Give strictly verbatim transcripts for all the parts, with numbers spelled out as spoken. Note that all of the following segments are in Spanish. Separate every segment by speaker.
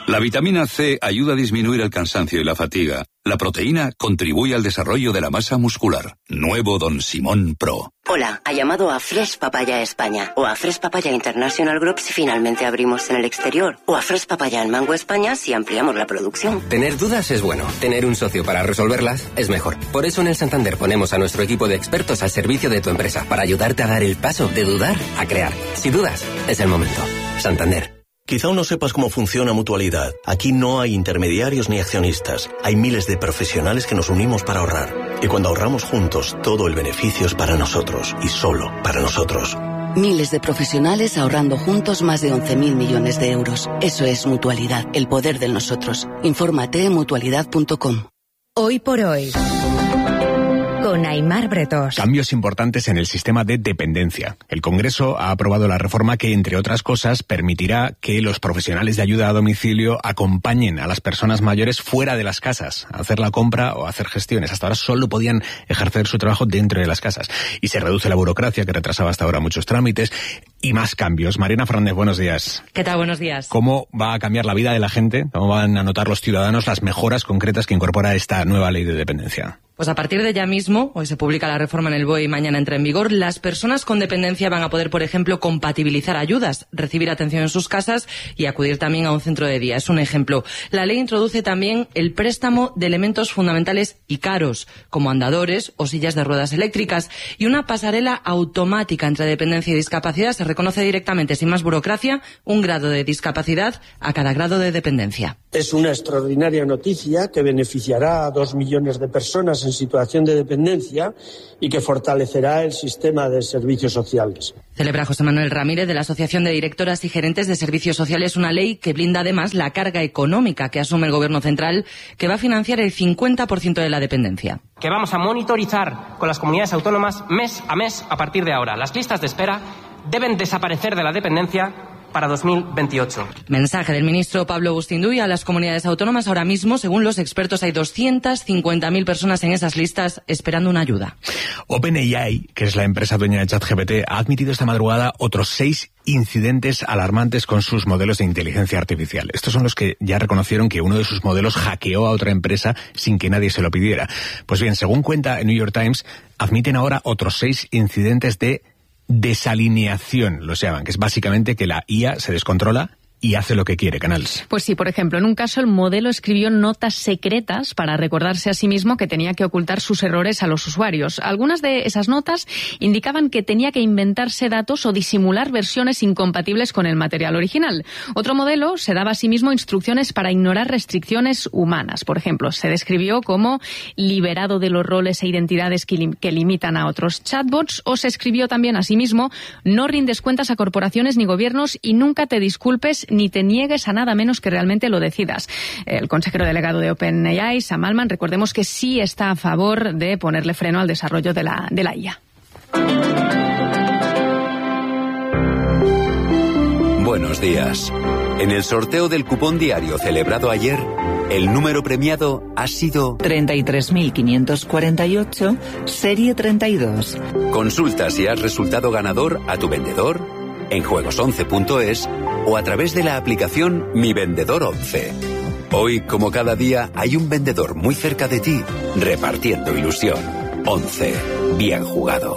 Speaker 1: La vitamina C ayuda a disminuir el cansancio y la fatiga. La proteína contribuye al desarrollo de la masa muscular. Nuevo Don Simón Pro.
Speaker 2: Hola, ha llamado a Fresh Papaya España o a Fresh Papaya International Group si finalmente abrimos en el exterior o a Fresh Papaya en Mango España si ampliamos la producción.
Speaker 3: Tener dudas es bueno, tener un socio para resolverlas es mejor. Por eso en el Santander ponemos a nuestro equipo de expertos al servicio de tu empresa para ayudarte a dar el paso de dudar a crear. Si dudas, es el momento. Santander.
Speaker 4: Quizá aún no sepas cómo funciona Mutualidad. Aquí no hay intermediarios ni accionistas. Hay miles de profesionales que nos unimos para ahorrar. Y cuando ahorramos juntos, todo el beneficio es para nosotros y solo para nosotros.
Speaker 5: Miles de profesionales ahorrando juntos más de once mil millones de euros. Eso es Mutualidad, el poder de nosotros. Infórmate en mutualidad punto com.
Speaker 6: Hoy por hoy, con Aimar Bretos.
Speaker 7: Cambios importantes en el sistema de dependencia. El Congreso ha aprobado la reforma que, entre otras cosas, permitirá que los profesionales de ayuda a domicilio acompañen a las personas mayores fuera de las casas, a hacer la compra o a hacer gestiones. Hasta ahora solo podían ejercer su trabajo dentro de las casas. Y se reduce la burocracia que retrasaba hasta ahora muchos trámites y más cambios. Mariana Fernández, buenos días.
Speaker 8: ¿Qué tal? Buenos días.
Speaker 7: ¿Cómo va a cambiar la vida de la gente? ¿Cómo van a notar los ciudadanos las mejoras concretas que incorpora esta nueva ley de dependencia?
Speaker 8: Pues a partir de ya mismo, hoy se publica la reforma en el B O E y mañana entra en vigor, las personas con dependencia van a poder, por ejemplo, compatibilizar ayudas, recibir atención en sus casas y acudir también a un centro de día. Es un ejemplo. La ley introduce también el préstamo de elementos fundamentales y caros, como andadores o sillas de ruedas eléctricas, y una pasarela automática entre dependencia y discapacidad. Se reconoce directamente, sin más burocracia, un grado de discapacidad a cada grado de dependencia.
Speaker 9: Es una extraordinaria noticia que beneficiará a dos millones de personas en situación de dependencia y que fortalecerá el sistema de servicios sociales.
Speaker 8: Celebra José Manuel Ramírez de la Asociación de Directoras y Gerentes de Servicios Sociales una ley que blinda además la carga económica que asume el Gobierno central, que va a financiar el cincuenta por ciento de la dependencia.
Speaker 10: Que vamos a monitorizar con las comunidades autónomas mes a mes a partir de ahora. Las listas de espera deben desaparecer de la dependencia para dos mil veintiocho.
Speaker 8: Mensaje del ministro Pablo Bustinduy a las comunidades autónomas. Ahora mismo, según los expertos, hay doscientas cincuenta mil personas en esas listas esperando una ayuda.
Speaker 7: OpenAI, que es la empresa dueña de ChatGPT, ha admitido esta madrugada otros seis incidentes alarmantes con sus modelos de inteligencia artificial. Estos son los que ya reconocieron que uno de sus modelos hackeó a otra empresa sin que nadie se lo pidiera. Pues bien, según cuenta el New York Times, admiten ahora otros seis incidentes de desalineación, lo llaman, que es básicamente que la I A se descontrola y hace lo que quiere, Canals.
Speaker 11: Pues sí, por ejemplo, en un caso el modelo escribió notas secretas para recordarse a sí mismo que tenía que ocultar sus errores a los usuarios. Algunas de esas notas indicaban que tenía que inventarse datos o disimular versiones incompatibles con el material original. Otro modelo se daba a sí mismo instrucciones para ignorar restricciones humanas. Por ejemplo, se describió como liberado de los roles e identidades que, lim- que limitan a otros chatbots, o se escribió también a sí mismo: no rindes cuentas a corporaciones ni gobiernos y nunca te disculpes ni te niegues a nada menos que realmente lo decidas. El consejero delegado de OpenAI, Sam Altman, recordemos que sí está a favor de ponerle freno al desarrollo de la, de la I A.
Speaker 12: Buenos días. En el sorteo del cupón diario celebrado ayer, el número premiado ha sido
Speaker 13: treinta y tres mil quinientos cuarenta y ocho, serie treinta y dos.
Speaker 12: Consulta si has resultado ganador a tu vendedor, en juegos once punto es o a través de la aplicación Mi Vendedor once. Hoy, como cada día, hay un vendedor muy cerca de ti, repartiendo ilusión. once. Bien jugado.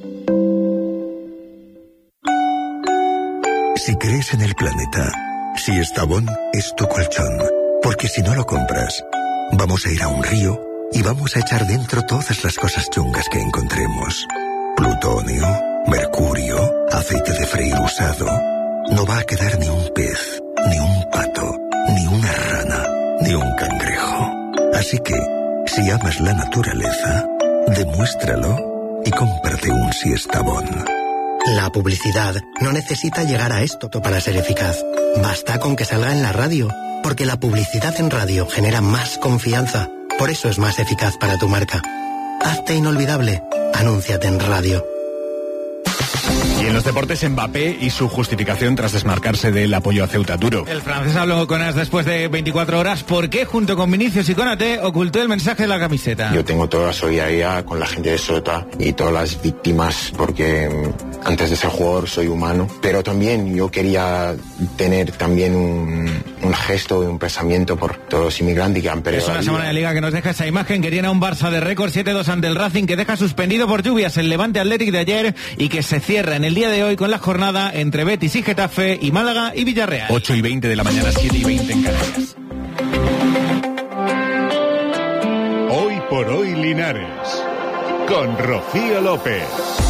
Speaker 14: Si crees en el planeta, si Estavón es tu colchón, porque si no lo compras, vamos a ir a un río y vamos a echar dentro todas las cosas chungas que encontremos. Plutonio, mercurio, aceite de freír usado. No va a quedar ni un pez, ni un pato, ni una rana, ni un cangrejo. Así que, si amas la naturaleza, demuéstralo y cómprate un Siestabón.
Speaker 15: La publicidad no necesita llegar a esto para ser eficaz. Basta con que salga en la radio, porque la publicidad en radio genera más confianza. Por eso es más eficaz para tu marca. Hazte inolvidable. Anúnciate en radio.
Speaker 7: Y en los deportes, Mbappé y su justificación tras desmarcarse del apoyo a Ceuta. Duro.
Speaker 16: El francés habló con As después de veinticuatro horas. ¿Por qué, junto con Vinicius y Konaté, ocultó el mensaje de la camiseta?
Speaker 17: Yo tengo toda la solidaridad con la gente de Ceuta y todas las víctimas, porque antes de ser jugador soy humano. Pero también yo quería tener también un, un gesto y un pensamiento por todos los inmigrantes que han perdido.
Speaker 16: Es una semana de Liga que nos deja esa imagen que tiene a un Barça de récord siete dos ante el Racing, que deja suspendido por lluvias el Levante Athletic de ayer y que se cierra en el día de hoy con la jornada entre Betis y Getafe y Málaga y Villarreal.
Speaker 7: ocho y veinte de la mañana, siete y veinte en Canarias.
Speaker 18: Hoy por hoy Linares, con Rocío López.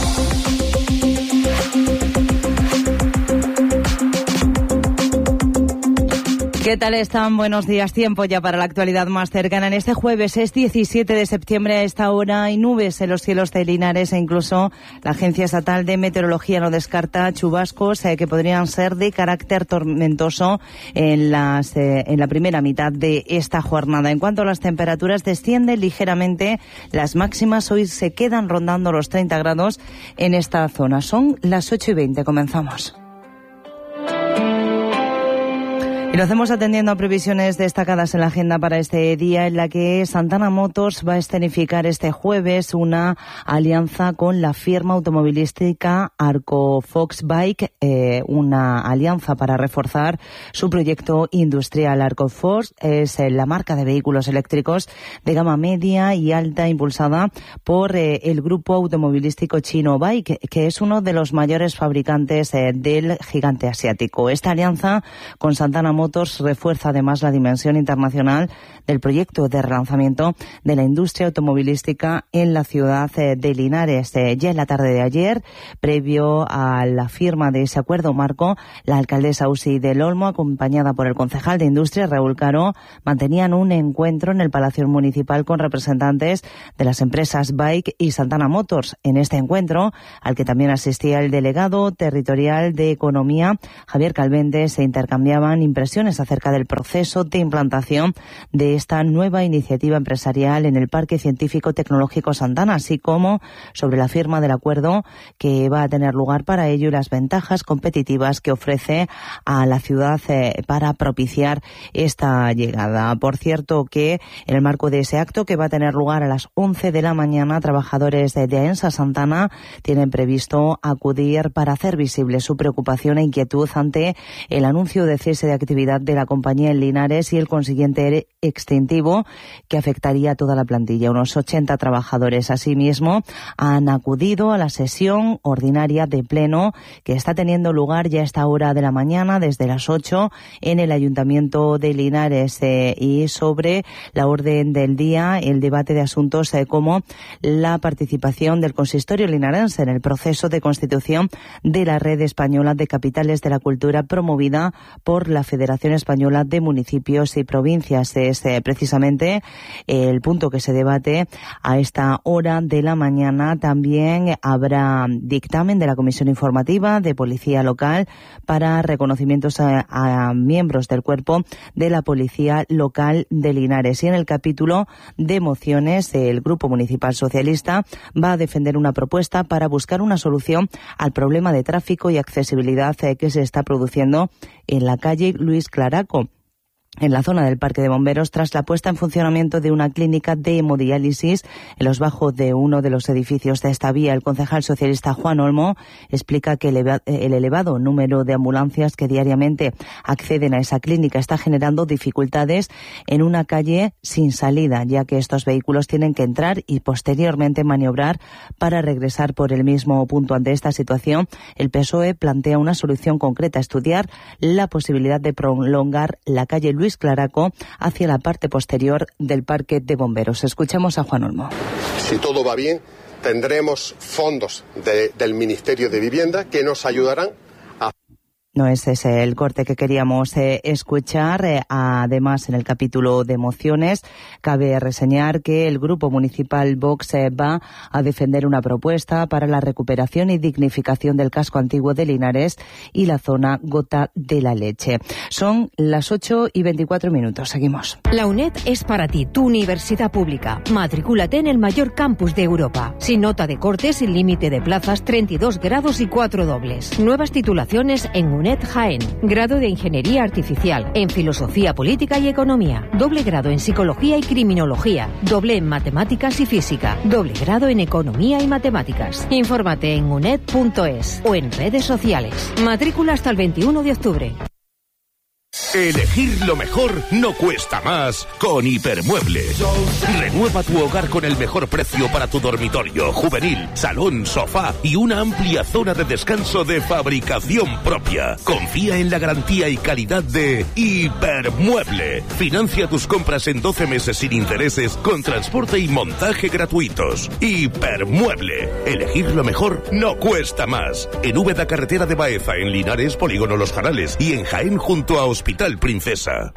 Speaker 19: ¿Qué tal están? Buenos días. Tiempo ya para la actualidad más cercana. En este jueves es diecisiete de septiembre. A esta hora hay nubes en los cielos de Linares e incluso la Agencia Estatal de Meteorología no descarta chubascos eh, que podrían ser de carácter tormentoso en, las, eh, en la primera mitad de esta jornada. En cuanto a las temperaturas, descienden ligeramente las máximas. Hoy se quedan rondando los treinta grados en esta zona. Son las ocho y veinte. Comenzamos. Y lo hacemos atendiendo a previsiones destacadas en la agenda para este día, en la que Santana Motors va a escenificar este jueves una alianza con la firma automovilística Arco Fox Bike, eh, una alianza para reforzar su proyecto industrial. Arco Fox es eh, la marca de vehículos eléctricos de gama media y alta impulsada por eh, el grupo automovilístico chino Bike, que es uno de los mayores fabricantes eh, del gigante asiático. Esta alianza con Santana Motors refuerza además la dimensión internacional del proyecto de relanzamiento de la industria automovilística en la ciudad de Linares. Ya en la tarde de ayer, previo a la firma de ese acuerdo marco, la alcaldesa Usi del Olmo, acompañada por el concejal de Industria, Raúl Caro, mantenían un encuentro en el Palacio Municipal con representantes de las empresas Bike y Santana Motors. En este encuentro, al que también asistía el delegado territorial de Economía, Javier Calvente, se intercambiaban impresiones acerca del proceso de implantación de esta nueva iniciativa empresarial en el Parque Científico Tecnológico Santana, así como sobre la firma del acuerdo que va a tener lugar para ello y las ventajas competitivas que ofrece a la ciudad eh, para propiciar esta llegada. Por cierto, que en el marco de ese acto, que va a tener lugar a las once de la mañana, trabajadores de AENSA Santana tienen previsto acudir para hacer visible su preocupación e inquietud ante el anuncio de cese de actividad de la compañía en Linares y el consiguiente extintivo que afectaría a toda la plantilla. Unos ochenta trabajadores, asimismo, han acudido a la sesión ordinaria de pleno que está teniendo lugar ya a esta hora de la mañana, desde las ocho, en el Ayuntamiento de Linares, eh, y sobre la orden del día, el debate de asuntos eh, como la participación del consistorio linarense en el proceso de constitución de la Red Española de Capitales de la Cultura promovida por la Federación Española de Municipios y Provincias. Es eh, precisamente el punto que se debate a esta hora de la mañana. También habrá dictamen de la Comisión Informativa de Policía Local para reconocimientos a, a miembros del cuerpo de la Policía Local de Linares. Y en el capítulo de mociones, el Grupo Municipal Socialista va a defender una propuesta para buscar una solución al problema de tráfico y accesibilidad eh, que se está produciendo en la calle Luis Claraco, en la zona del Parque de Bomberos, tras la puesta en funcionamiento de una clínica de hemodiálisis en los bajos de uno de los edificios de esta vía. El concejal socialista Juan Olmo explica que el elevado número de ambulancias que diariamente acceden a esa clínica está generando dificultades en una calle sin salida, ya que estos vehículos tienen que entrar y posteriormente maniobrar para regresar por el mismo punto. Ante esta situación, el P S O E plantea una solución concreta: estudiar la posibilidad de prolongar la calle Luis Claraco hacia la parte posterior del Parque de Bomberos. Escuchamos a Juan Olmo.
Speaker 20: Si todo va bien, tendremos fondos de, del Ministerio de Vivienda que nos ayudarán a...
Speaker 19: No es ese el corte que queríamos eh, escuchar. Eh, además, en el capítulo de mociones, cabe reseñar que el Grupo Municipal Vox eh, va a defender una propuesta para la recuperación y dignificación del casco antiguo de Linares y la zona Gota de la Leche. Son las ocho y veinticuatro minutos. Seguimos.
Speaker 6: La UNED es para ti, tu universidad pública. Matricúlate en el mayor campus de Europa. Sin nota de corte, sin límite de plazas, treinta y dos grados y cuatro dobles. Nuevas titulaciones en UNED Jaén. Grado de Ingeniería Artificial, en Filosofía Política y Economía. Doble grado en Psicología y Criminología. Doble en Matemáticas y Física. Doble grado en Economía y Matemáticas. Infórmate en uned punto es o en redes sociales. Matrícula hasta el veintiuno de octubre.
Speaker 21: Elegir lo mejor no cuesta más con Hipermueble. Renueva tu hogar con el mejor precio para tu dormitorio, juvenil, salón, sofá y una amplia zona de descanso de fabricación propia. Confía en la garantía y calidad de Hipermueble. Financia tus compras en doce meses sin intereses con transporte y montaje gratuitos. Hipermueble. Elegir lo mejor no cuesta más. En Úbeda, carretera de Baeza, en Linares, Polígono Los Jarales y en Jaén junto a Hospital Princesa.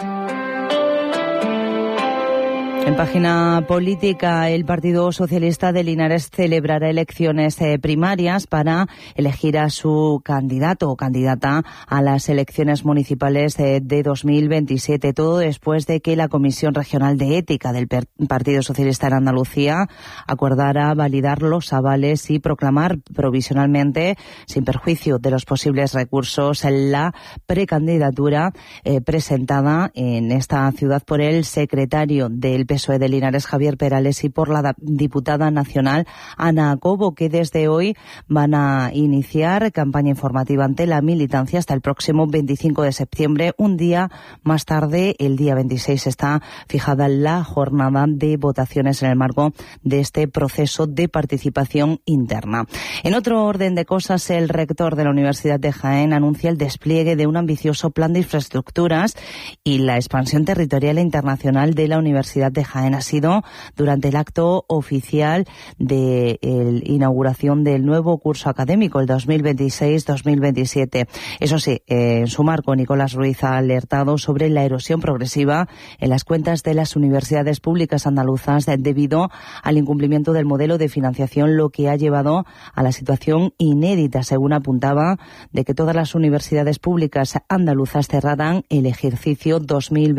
Speaker 19: En página política, el Partido Socialista de Linares celebrará elecciones eh, primarias para elegir a su candidato o candidata a las elecciones municipales eh, de dos mil veintisiete. Todo después de que la Comisión Regional de Ética del Partido Socialista en Andalucía acordara validar los avales y proclamar provisionalmente, sin perjuicio de los posibles recursos, la precandidatura eh, presentada en esta ciudad por el secretario del P S O E de Linares, Javier Perales, y por la diputada nacional Ana Cobo, que desde hoy van a iniciar campaña informativa ante la militancia hasta el próximo veinticinco de septiembre. Un día más tarde, el día veintiséis, está fijada la jornada de votaciones en el marco de este proceso de participación interna. En otro orden de cosas, el rector de la Universidad de Jaén anuncia el despliegue de un ambicioso plan de infraestructuras y la expansión territorial e internacional de la Universidad de Jaén. Ha sido durante el acto oficial de la inauguración del nuevo curso académico, el dos mil veintiséis dos mil veintisiete. Eso sí, eh, en su marco, Nicolás Ruiz ha alertado sobre la erosión progresiva en las cuentas de las universidades públicas andaluzas debido al incumplimiento del modelo de financiación, lo que ha llevado a la situación inédita, según apuntaba, de que todas las universidades públicas andaluzas cerraran el ejercicio dos mil veinte.